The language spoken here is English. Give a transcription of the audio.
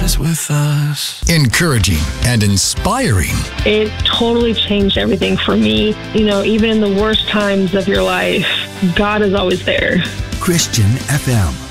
is with us. Encouraging and inspiring. It totally changed everything for me. You know, even in the worst times of your life, God is always there. Christian FM.